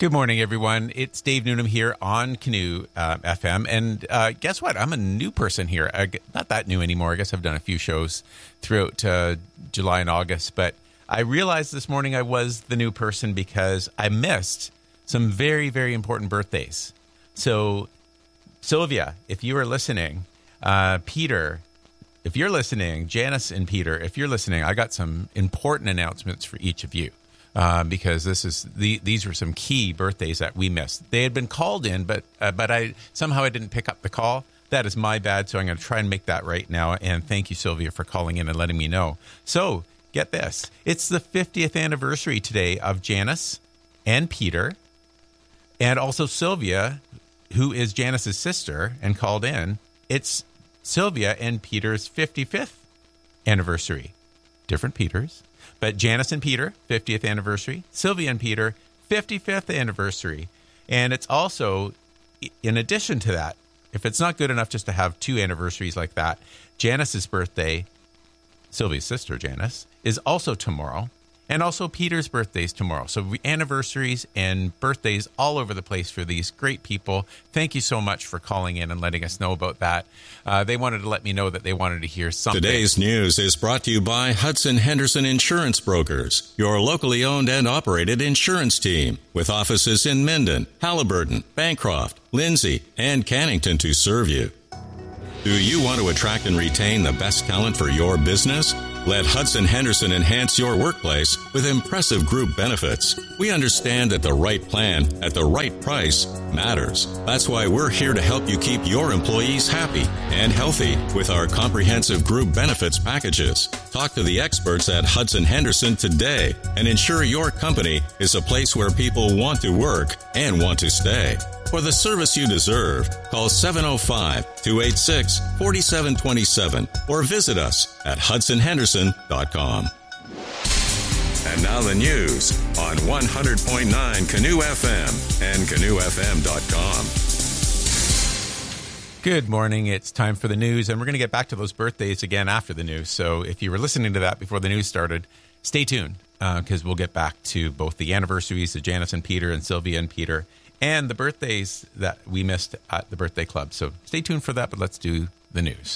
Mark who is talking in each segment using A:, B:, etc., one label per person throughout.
A: Good morning, everyone. It's Dave Newnham here on Canoe FM. And guess what? I'm a new person here. Not that new anymore. I guess I've done a few shows throughout July and August. But I realized this morning I was the new person because I missed some very, very important birthdays. So, Sylvia, if you are listening, Peter, if you're listening, Janice and Peter, if you're listening, I got some important announcements for each of you. Because these were some key birthdays that we missed. They had been called in, but I didn't pick up the call. That is my bad, so I'm going to try and make that right now. And thank you, Sylvia, for calling in and letting me know. So, get this. It's the 50th anniversary today of Janice and Peter, and also Sylvia, who is Janice's sister and called in. It's Sylvia and Peter's 55th anniversary. Different Peters. But Janice and Peter, 50th anniversary. Sylvia and Peter, 55th anniversary. And it's also, in addition to that, if it's not good enough just to have two anniversaries like that, Janice's birthday, Sylvia's sister Janice, is also tomorrow. And also Peter's birthday is tomorrow. So anniversaries and birthdays all over the place for these great people. Thank you so much for calling in and letting us know about that. They wanted to let me know that they wanted to hear something.
B: Today's news is brought to you by Hudson Henderson Insurance Brokers, your locally owned and operated insurance team, with offices in Minden, Halliburton, Bancroft, Lindsay, and Cannington to serve you. Do you want to attract and retain the best talent for your business? Let Hudson Henderson enhance your workplace with impressive group benefits. We understand that the right plan at the right price matters. That's why we're here to help you keep your employees happy and healthy with our comprehensive group benefits packages. Talk to the experts at Hudson Henderson today and ensure your company is a place where people want to work and want to stay. For the service you deserve, call 705-286-4727 or visit us at hudsonhenderson.com. And now the news on 100.9 Canoe FM and canoefm.com.
A: Good morning. It's time for the news, and we're going to get back to those birthdays again after the news. So if you were listening to that before the news started, stay tuned because we'll get back to both the anniversaries of Janice and Peter and Sylvia and Peter and the birthdays that we missed at the birthday club. So stay tuned for that, but let's do the news.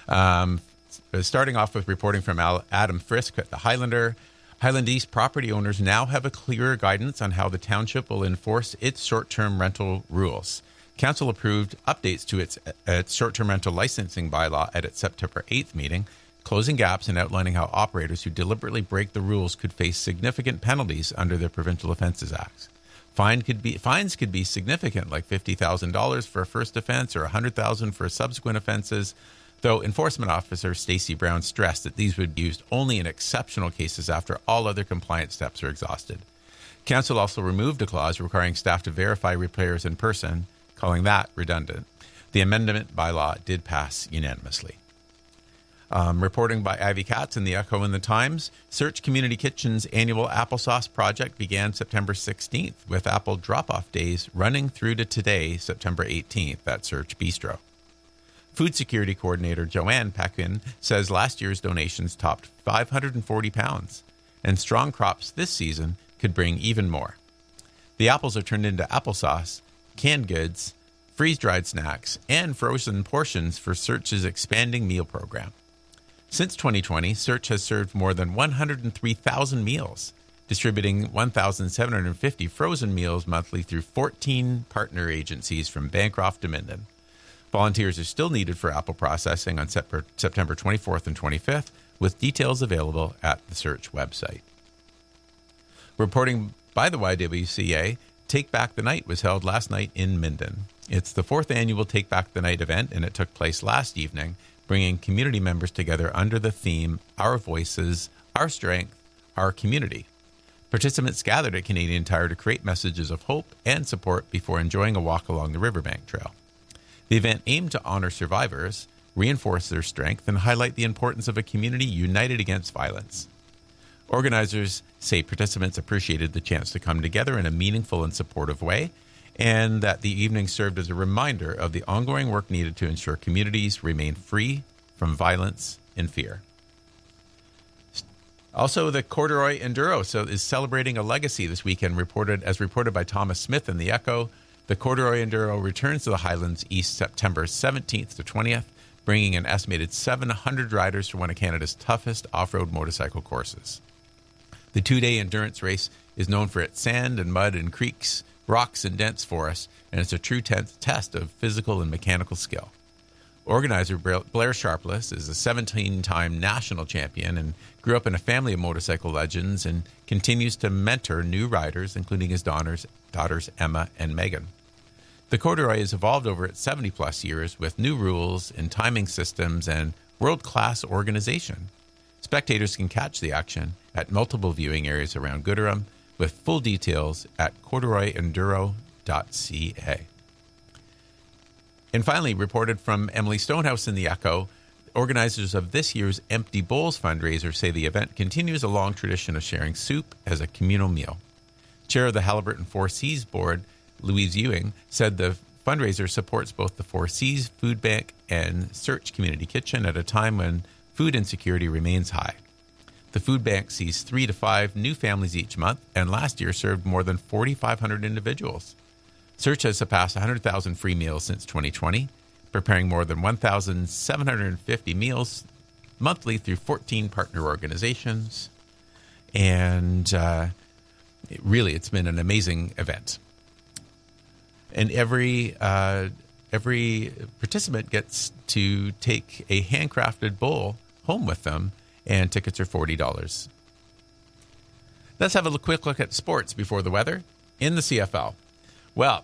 A: Starting off with reporting from Adam Frisk at the Highlander. Highland East property owners now have a clearer guidance on how the township will enforce its short-term rental rules. Council approved updates to its short-term rental licensing bylaw at its September 8th meeting, closing gaps and outlining how operators who deliberately break the rules could face significant penalties under the Provincial Offences Act. Fines could be significant, like $50,000 for a first offense or $100,000 for subsequent offenses, though Enforcement Officer Stacey Brown stressed that these would be used only in exceptional cases after all other compliance steps are exhausted. Council also removed a clause requiring staff to verify repairs in person, calling that redundant. The amendment by law did pass unanimously. Reporting by Ivy Katz in the Echo and the Times, Search Community Kitchen's annual applesauce project began September 16th, with apple drop-off days running through to today, September 18th, at Search Bistro. Food Security Coordinator Joanne Paquin says last year's donations topped 540 pounds, and strong crops this season could bring even more. The apples are turned into applesauce, canned goods, freeze-dried snacks, and frozen portions for Search's expanding meal program. Since 2020, Search has served more than 103,000 meals, distributing 1,750 frozen meals monthly through 14 partner agencies from Bancroft to Minden. Volunteers are still needed for apple processing on September 24th and 25th, with details available at the Search website. Reporting by the YWCA, Take Back the Night was held last night in Minden. It's the 4th annual Take Back the Night event, and it took place last evening, bringing community members together under the theme, Our Voices, Our Strength, Our Community. Participants gathered at Canadian Tire to create messages of hope and support before enjoying a walk along the Riverbank Trail. The event aimed to honor survivors, reinforce their strength, and highlight the importance of a community united against violence. Organizers say participants appreciated the chance to come together in a meaningful and supportive way, and that the evening served as a reminder of the ongoing work needed to ensure communities remain free from violence and fear. Also, the Corduroy Enduro is celebrating a legacy this weekend, reported by Thomas Smith in the Echo. The Corduroy Enduro returns to the Highlands East September 17th to 20th, bringing an estimated 700 riders to one of Canada's toughest off-road motorcycle courses. The 2-day endurance race is known for its sand and mud and creeks, rocks and dense forests, and it's a true test of physical and mechanical skill. Organizer Blair Sharpless is a 17-time national champion and grew up in a family of motorcycle legends and continues to mentor new riders, including his daughters Emma and Megan. The Corduroy has evolved over its 70-plus years with new rules and timing systems and world-class organization. Spectators can catch the action at multiple viewing areas around Gooderham with full details at corduroyenduro.ca. And finally, reported from Emily Stonehouse in the Echo, organizers of this year's Empty Bowls fundraiser say the event continues a long tradition of sharing soup as a communal meal. Chair of the Haliburton Four Seas Board, Louise Ewing, said the fundraiser supports both the Four Seas Food Bank and Search Community Kitchen at a time when food insecurity remains high. The food bank sees 3 to 5 new families each month, and last year served more than 4,500 individuals. Search has surpassed 100,000 free meals since 2020, preparing more than 1,750 meals monthly through 14 partner organizations. And it's been an amazing event. And every participant gets to take a handcrafted bowl home with them, and tickets are $40. Let's have a quick look at sports before the weather in the CFL. Well,